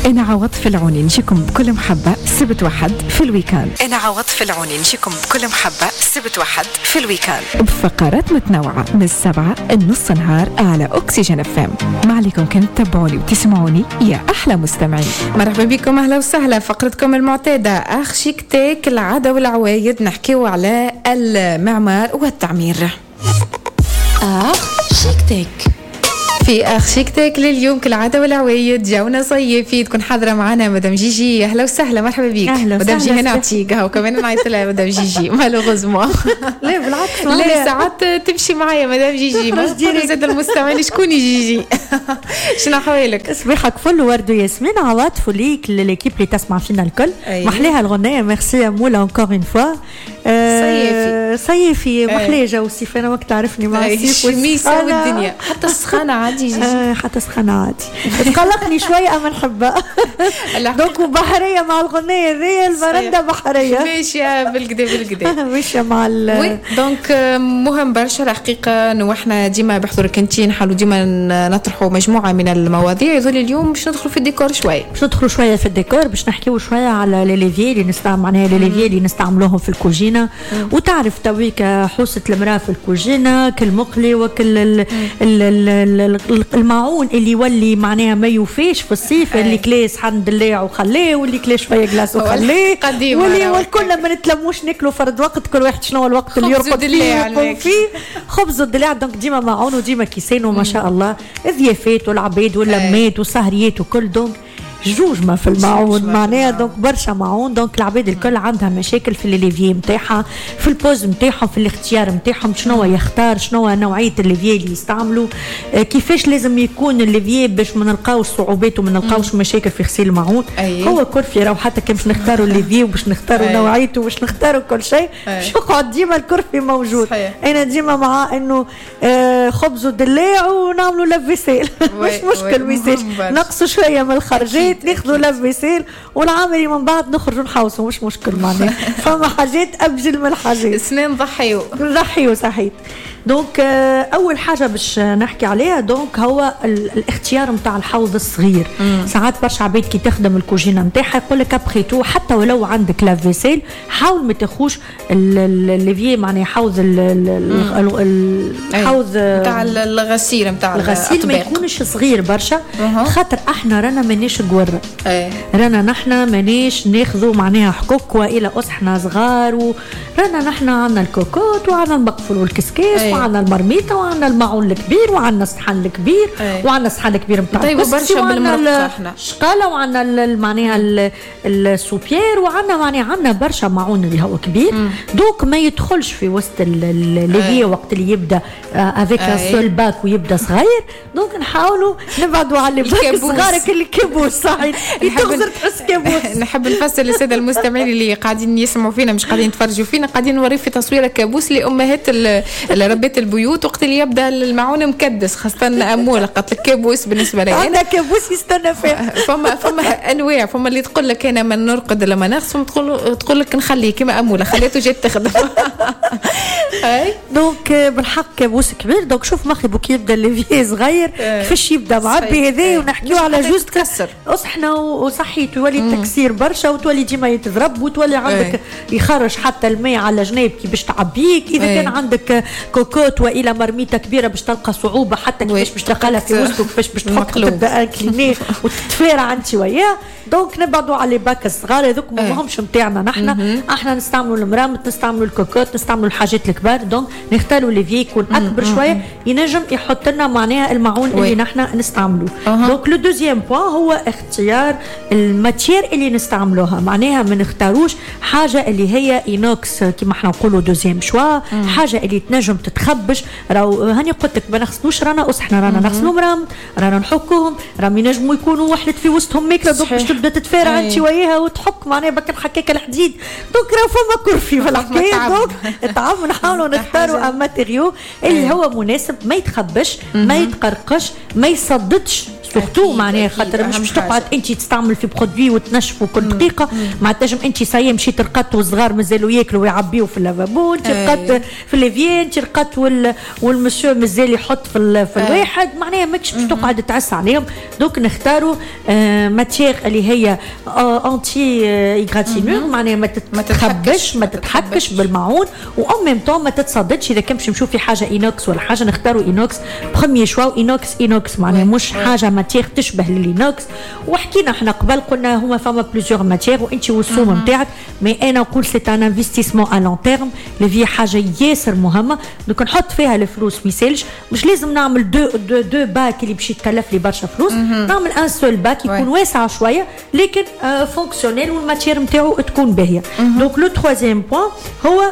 أنا عواطف العوني نجيكم بكل محبة سبت واحد في الويكاند. أنا عواطف العوني نجيكم بكل محبة سبت واحد في الويكاند بفقرات متنوعة من 7 لنص نهار على أكسجين FM. ما عليكم كنت تتابعوني وتسمعوني يا أحلى مستمعين. مرحبا بكم، أهلا وسهلا. فقرتكم المعتادة أرشيكتيك العادة والعوايد، نحكيو على المعمار والتعمير. أرشيكتيك في أرشيكتيك لليوم كالعادة والعوايد جاونا صيفي، تكون حاضرة معنا مدام جيجي. أهلا وسهلا، مرحبا بيك. مدام جيجي نعطيك وكمان نعيط لها مدام جيجي مالوغوزمون. لا بالعكس، لا ساعات تمشي معايا مدام جيجي، ما نقول زاد المستمعين شكوني جيجي. شنو أحوالك؟ صباحك فل ورد وياسمين، عواطف ليك لليكيب اللي تسمع فينا الكل. محليها الغنية، ميرسي مولا انكور اون فوا. صيفي محلي جو الصيف، انا وقت تعرفني مع الصيف والشميسة والدنيا، حتى السخانة عادي حتى السخانة عادي تقلقني شوية أما نحبها. دونك بحرية مع الغنية ذي، البرندة بحرية ماشية بالقدا ماشية مع دونك مهم برشا الحقيقة. نوحنا ديما بحضورك انتي نحاولوا ديما نطرحوا مجموعة من المواضيع. يظل اليوم باش ندخلوا في الديكور شوية، في الديكور باش نحكيو شوية على ليليفي اللي نستعمل، معناها ليليفي اللي نستعملوهم في الكوجينة. وتعرف تويك حوسة المرأة في الكوجينة كالمقلي وكل المعون اللي يولي معناها ما يوفيش في الصيف، اللي كلاس حمد لله وخليه، واللي كلاس شوية جلاس وخليه، واللي والكل ما نتلموش ناكلوا فرد وقت، كل واحد شنو الوقت اللي يرقد فيه خبز الدلع. دونك ديما معون وديما كيسين وما شاء الله ضيافات والعبيد واللمات وسهريات وكل. دونك جوج ما في المعون معناها، دونك برشا معون. دونك العباد الكل عندها مشاكل في الليفيي نتاعها، في البوز نتاعهم، في الاختيار نتاعهم، شنو يختار، شنو نوعيه الليفيي اللي يستعملوا، كيفاش لازم يكون الليفيي باش ما نلقاوش صعوبات وما نلقاوش مشاكل في غسيل المعون. هو كرفي راهو حتى كان باش نختاروا الليفيي وباش نختاروا نوعيته وباش نختاروا كل شيء، باش يقعد ديما الكرفي موجود. انا ديما مع انه خبز ودلاع ونعملوا لافيسيل مش مشكل، ميساج نقصوا شويه من الخرجات، ناخذوا لافيسيل والعامري من بعد نخرجوا نحوسوا، مش مشكل معناها. فما حاجات ابجل من الحاجات، سنين نضحيو صحيح. دونك اول حاجه باش نحكي عليها دونك هو الاختيار نتاع الحوض الصغير. ساعات برشا عباد كي تخدم الكوجينه نتاعها يقول لك ابخيتو، حتى ولو عندك لافيسيل حاول ما تاخوش الليفي معناها حوض الحوض نتاع الغسيل نتاع الغسيل ما يكونش صغير برشا، خاطر احنا رانا مانيش قوره، رانا نحنا مانيش ناخذوا معناها حكوك والى اصحنا صغار، ورانا نحنا عندنا الكوكوت وعندنا المقفول والكسكاس وعندنا المرميطه وعندنا المعون الكبير وعندنا الصحن الكبير وعندنا الصحن الكبير نتاع طيب برشا بالمرقه احنا شقاله وعندنا معناها السوبير وعندنا معناها عندنا برشا معون اللي هو كبير. دوك ما يدخلش في وسط الليفيه وقت اللي يبدا افيك سول باك ويبدا صغير. دونك نحاولوا نبعدوا على الباك الصغار اللي كابوس صحيح تغزر تحس كابوس. نحب نفسر للساده المستمعين اللي قاعدين يسمعوا فينا مش قاعدين يتفرجوا فينا، قاعدين نوري في تصويره كابوس لامهات ربات البيوت وقت اللي يبدا المعون مكدس، خاصه اموله قالت لك كابوس بالنسبه لي انا كابوس يستنى فيها. فما انواع، فما اللي تقول لك انا ما نرقد لما نغسل، تقول لك نخليه كما اموله خليته جات تخدم. دونك بالحق كابوس كبير. دونك شوف مخي بوك يبدا الليفي صغير كيفاش يبدا معبي هذا، ونحكيو على جوز تكسر اصحنا وصحيت تولي التكسير برشا وتولي ديما يتضرب وتولي عندك يخرج حتى الماء على جناب كي باش تعبيك. اذا كان عندك كوكوت والى مرميته كبيره باش تلقى صعوبه حتى كيفاش باش تلقاها في وسطك، كيفاش باش تبدا انكليني وتتفارع انت وياه. دونك نبعدوا على باك الصغار هذوك ماهمش نتاعنا نحنا. احنا نستعملوا المرامط، نستعملوا الكوكوت، نستعملوا الحاجات الكبار. دونك نختاروا ليفي يكون اكبر شويه ينجم يحط لنا معناها المعون اللي نحنا نستعملوه. دونك لو دوزيام بوين هو اختيار الماتير اللي نستعملوها، معناها ما نختاروش حاجه اللي هي اينوكس كيما احنا نقولوا دوزيام شوا، حاجه اللي تنجم تتخبش. راهو هاني قلت لك ما نغسلوش رانا اصحنا، رانا نغسلوا مرام، رانا نحكوهم، راهم ينجموا يكونوا وحدت في وسطهم ماكله. دونك باش تبدا تتفارع انت وياها وتحك معناها بك الحكاكه الحديد. دونك راه فما كرفي في الحكايه. دونك تعاون نحاولوا نختاروا ان ماتيريو اللي هو مناسب، ما يتخبش، ما يتقرقش، ما يصددش سورتو معناها خاطر مش تقعد انت تستعمل في برودوي وتنشفوا كل دقيقه ما تنجم انت سايم مشيت رقدت والصغار مازالوا ياكلوا ويعبيوا في اللافابو انت رقدت في ليفيان انت رقدت والمسيو مازال يحط في الواحد معناها ماكش باش تقعد تعس عليهم. دوك نختاروا ماتيير اللي هي انتي ايغراتينور معناها ما تتخبش ما تتحكش بالمعون وأم ميم طون ما تتصدتش. اذا كان باش نمشيو في حاجه اينوكس ولا حاجه نختاروا اينوكس بروميير شوا اينوكس معناها مش حاجه ماتيير تشبه الاينوكس. وحكينا احنا قبل قلنا هما فما بليزيور ماتيير وانت والسوم نتاعك مي انا نقول سي ان انفستيسمون ا لون تيرم اللي هي حاجه ياسر مهمه. دوك نحط فيها الفلوس ما يسالش مش لازم نعمل دو باك اللي باش يتكلف لي برشا فلوس. نعمل ان سول باك يكون واسع شويه لكن فونكسيونيل والماتيير نتاعو تكون باهيه. دونك لو ترويزيام بوين هو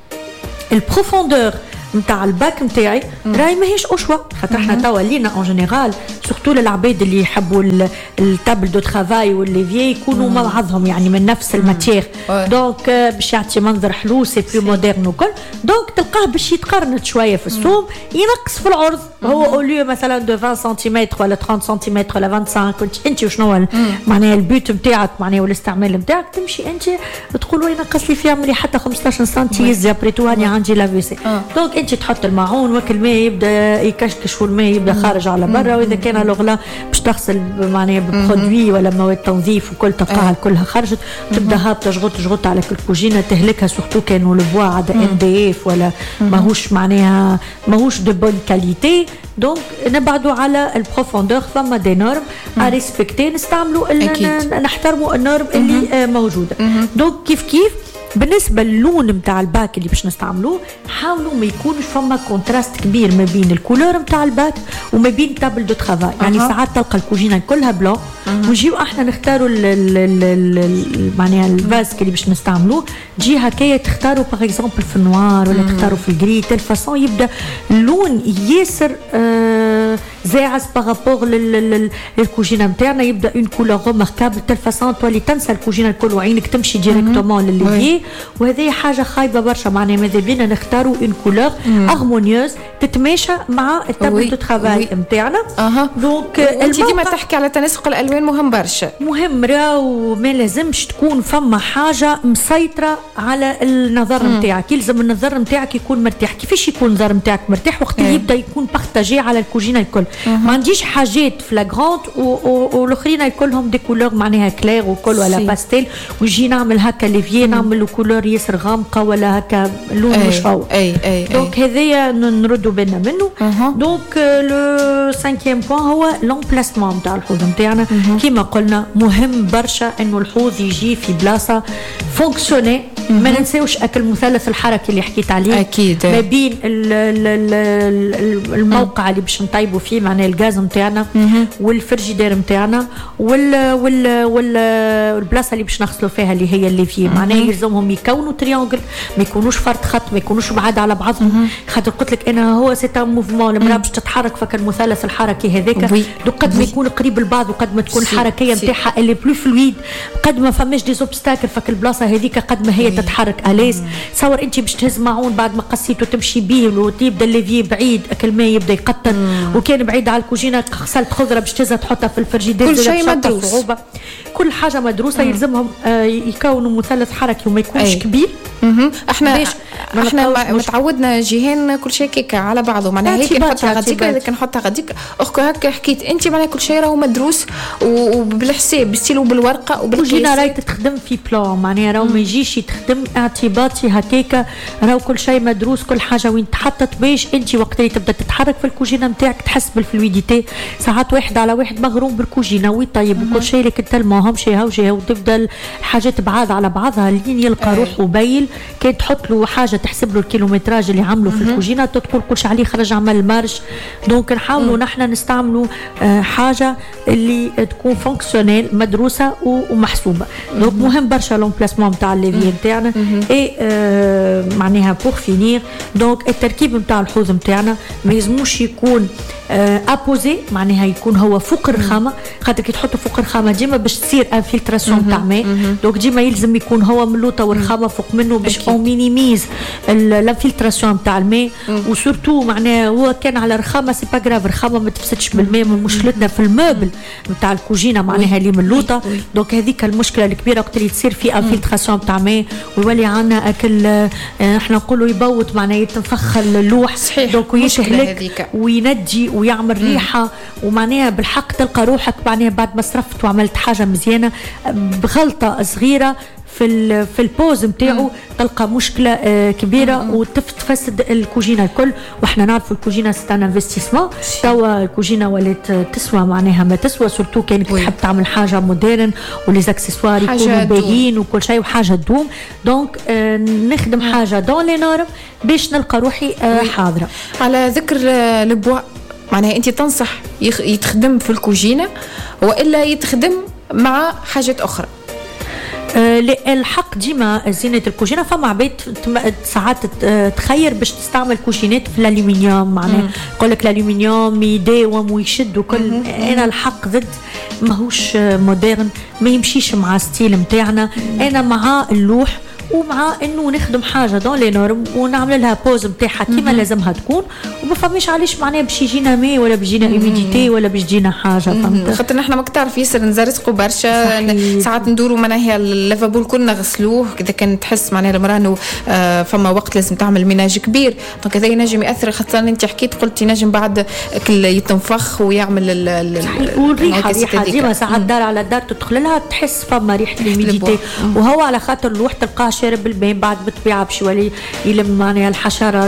البروفوندور نتاع الباك نتاعي راهي ماهيش اوشوا خاطر احنا توا لينا اون جينيرال سورتو للعباد اللي يحبوا التابل دو ترافاي والليفيي يكونوا مع بعضهم يعني من نفس الماتيير. دونك باش يعطي منظر حلو سي بلو مودرن وكل. دونك تلقاه باش يتقرنط شويه في السوم ينقص في العرض. هو اوليو مثلا دو 20 سنتيمتر ولا 30 سنتيمتر ولا 25 انت وشنو معناها البيوت نتاعك معناها والاستعمال نتاعك تمشي انت تقولوا ينقص لي في عمري حتى 15 سم يزي ابريتو هاني عندي لافيسي. دونك انت تحط الماعون وكل الماء يبدا يكشكش والماء يبدا خارج على برا. واذا كان الغلا باش تغسل معناها ببرودوي ولا مواد تنظيف وكل تلقاها كلها خرجت تبدا هابطه تجغط على كل كوجينه تهلكها سورتو كانوا البوا عاد ان دي اف ولا ماهوش معناها ماهوش دو بون كاليتي. دونك نبعدوا على البروفوندور فما دي نورم ا ريسبكتي نستعملوا نحترموا النورم اللي موجوده. دونك كيف بالنسبه للون نتاع الباك اللي باش نستعملوه حاولوا ما يكونش فما كونتراست كبير ما بين الكولور نتاع الباك وما بين تابل دو ترافاي. يعني ساعات تلقى الكوجينه كلها بلون ونجيو احنا نختاروا معناها الفاسك اللي باش نستعملوه تجي هكايا تختاروا باغ اكزومبل في النوار ولا تختاروا في الجري تل فاصون يبدا اللون ياسر زاعز بارابور للكوجينه نتاعنا يبدا اون كولور روماركابل تل فاصون تولي تنسى الكوجينه الكل وعينك تمشي ديريكتومون للليفي. وهذه حاجه خايبه برشا معناها ماذا بينا نختاروا اون كولور هارمونيوز تتماشى مع التابل دو ترافاي نتاعنا. دونك انت ديما تحكي على تناسق الالوان مهم برشا مهم راهو ما لازمش تكون فما حاجه مسيطره على النظر نتاعك. يلزم النظر نتاعك يكون مرتاح. كيفاش يكون النظر نتاعك مرتاح وقت اللي يبدا يكون بارتاجي على الكوجينه الكل. ما عنديش حاجات فلاغرانت والاخرين كلهم دي كولور معناها كلير وكل ولا باستيل ويجي نعمل هكا ليفيي نعمل كولور ياسر غامقه ولا هكا لون مش هو. دونك هذايا نردوا بالنا منه. دونك لو سانكيام بوين هو لومبلاسمون نتاع الحوض نتاعنا. كيما قلنا مهم برشا انه الحوض يجي في بلاصه فونكسيوني. ما ننساوش اكل مثلث الحركه اللي حكيت عليه اكيد ما بين الموقع اللي باش نطيبوا فيه معناها الغاز نتاعنا والفريجيدير نتاعنا والبلاصه اللي باش نغسلوا فيها اللي هي اللي فيه معناها يلزمهم يكونوا تريانجل ما يكونوش فرد خط ما يكونوش بعاد على بعضهم. خاطر قلت لك انا هو سي ان موفمون المراه باش تتحرك فك المثلث الحركي هذاك قد ما يكون قريب لبعض وقد ما تكون الحركيه نتاعها اللي بلو فلويد قد ما فماش دي زوبستاكل فك البلاصه هذيك قد ما هي تتحرك اليس. تصور انت باش تهز معون بعد ما قصيته تمشي بيه وتبدا الليفي بعيد اكل ما يبدا يقطن وكان بعيد على الكوجينه غسلت خضره باش تهزها تحطها في الفريجيدير. كل شيء مدروس كل حاجه مدروسه. يلزمهم يكونوا مثلث حركي وما يكونش كبير. احنا متعودنا جيهان كل شيء كيكه على بعضه معناها هيك نحطها غاديك هذيك نحطها غاديك اخو هكا حكيت انت معناها كل شيء راهو مدروس وبالحساب بالستيل وبالورقه وبالقياس. راهي تخدم في بلان معناها راهو ما يجيش تخدم اعتباطي هكاك. راهو كل شيء مدروس كل حاجه وين تحطت باش انت وقت اللي تبدا تتحرك في الكوجينه نتاعك تحس بالفلويديتي. ساعات واحد على واحد مغروم بالكوجينه ويطيب وكل شيء لكن تلماهم شيها وجهه وتبدا الحاجات بعاد على بعضها لين يلقى روحه بايل. كان تحط له حاجه تحسب له الكيلومتراج اللي عمله في الكوجينه تقول كلش عليه خرج عمل مارش. دونك نحاولوا نحن نستعملوا حاجه اللي تكون فونكسيونيل مدروسه ومحسوبه. دونك مهم برشا لومبلاسمون نتاع الليفي نتاعنا. اي معناها بور فينير دونك التركيب نتاع الحوض نتاعنا ما يلزموش يكون ابوزي، معناها يكون هو فوق الرخامه، خاطر كي تحطه فوق الرخامه ديما باش تصير انفلتراسيون تاع ماء، دونك ديما يلزم يكون هو من اللوطه والرخامه فوق منه باش اون مينيميز الانفلتراسيون تاع الماء. وسورتو معناها هو كان على رخامه سي با غراف، الرخامه ما تفسدش بالماء، من مشكلتنا في الموبل نتاع الكوجينه معناها اللي من اللوطه، دونك هذيك المشكله الكبيره وقت اللي تصير في انفلتراسيون تاع ماء ويولي عندنا اكل احنا نقولوا يبوت معناها يتنفخ اللوح، دونك يتهلك ويندي ويعمل ريحه، ومعناها بالحق تلقى روحك معناها بعد ما صرفت وعملت حاجه مزيانه بغلطه صغيره في البوز نتاعو تلقى مشكله كبيره وتفسد الكوجينه الكل. واحنا نعرفوا الكوجينه سي ان انفستيسمون، توا الكوجينه ولات تسوى معناها ما تسوى، سورتو كانك تحب تعمل حاجه مودرن ولي اكسسوار يكونوا باهيين وكل شيء وحاجه تدوم، دونك نخدم حاجه دون لي نورم باش نلقى روحي حاضره. على ذكر البوا معناها انت تنصح يتخدم في الكوجينه والا يتخدم مع حاجات اخرى؟ الحق ديما زينة الكوجينة فما عباد ساعات تخير باش تستعمل كوجينات في الالومنيوم، معناها يقول لك الالومنيوم يداوم ويشد وكل. انا الحق ضد، ماهوش مودرن، ما يمشيش مع ستيل نتاعنا. انا مع اللوح ومع انه نخدم حاجه دون لي نورم ونعمل لها بوز نتاعها كيما لازمها تكون، وما فماش علاش معناها باش يجينا ماء ولا باش يجينا هيوميديتي ولا باش يجينا حاجه. فهمت؟ خاطر نحن ماك تعرف ياسر نزرسقوا برشا ساعات ندوروا معناها اللافابو الكل نغسلوه اذا كان تحس معناها المراه انه فما وقت لازم تعمل ميناج كبير، دونك هذا ينجم ياثر. خاصه انت حكيت قلت ينجم بعد يتنفخ ويعمل والريحه ديما ساعات دار على دار تدخل لها تحس فما ريحه الهيوميديتي، وهو على خاطر اللوح تلقاه شارب الماء بعد بالطبيعه باش يولي يلم معناها الحشرات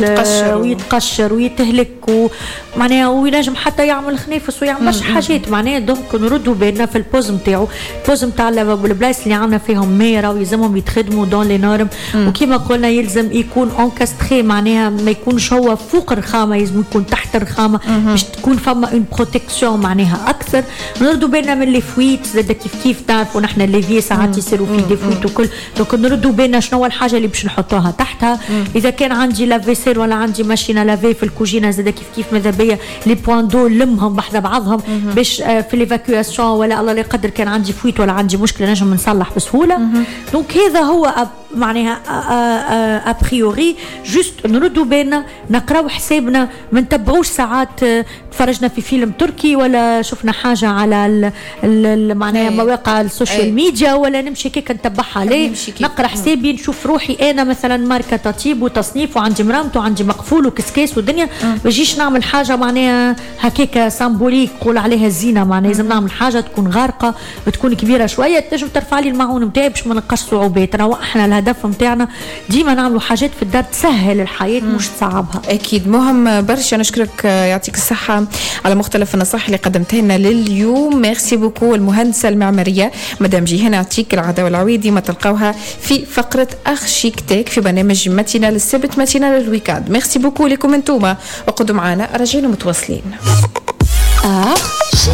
ويتقشر ويتهلك معناها وينجم حتى يعمل خنافس ويعمل حاجات معناها. دونك نردوا بالنا في البوز نتاعو، البوز نتاع اللافابو البلايص اللي عندنا فيهم ماء راهو يلزمهم يتخدموا دون لي نورم، وكما قلنا يلزم يكون اونكاستري معناها ما يكونش هو فوق الرخامه، يلزم يكون تحت الرخامه باش تكون فما اون بروتيكسيون معناها اكثر. نردوا بالنا من لي فويت زاد كيف تعرفوا نحن الليفي ساعات يصيروا فيه دي فويت وكل، دونك نردوا بالنا شنو الحاجه اللي باش نحطوها تحتها. اذا كان عندي لافيسير ولا عندي ماشينه لافي في الكوجينه زاد كيف ماذا بيا لي بوان دو لمهم بحذا بعضهم باش في ليفاكيواسيون ولا الله لا يقدر كان عندي فويت ولا عندي مشكله نجم نصلح بسهوله. دونك هذا هو معناها ابريوري جوست نردوا بالنا نقراو حسابنا، ما نتبعوش ساعات تفرجنا في فيلم تركي ولا شفنا حاجه على معناها مواقع السوشيال ميديا ولا نمشي كيك نتبعها عليه، نقرا حسابي نشوف روحي انا مثلا ماركه تطيب وتصنيف وعندي مرامت وعندي مقفول وكسكاس ودنيا، ما نجيش نعمل حاجه معناها هكاك سامبوليك نقول عليها الزينه، معناها لازم نعمل حاجه تكون غارقه تكون كبيره شويه تنجم ترفع لي المعون نتاعي باش ما نلقاش صعوبات. راهو احنا الهدف نتاعنا ديما نعملوا حاجات في الدار تسهل الحياه مش تصعبها. اكيد مهم برشا. نشكرك يعطيك الصحه على مختلف النصائح اللي قدمتها لنا لليوم. ميرسي بوكو. المهندسه المعماريه مدام جيهان عتيك العاده والعويدي ما تلقاوها في فقره أرشيكتيك في برنامج ماتينال السبت ماتينال الويكاند. ميرسي بوكو لكم انتوما وقعدوا معنا راجعين متواصلين.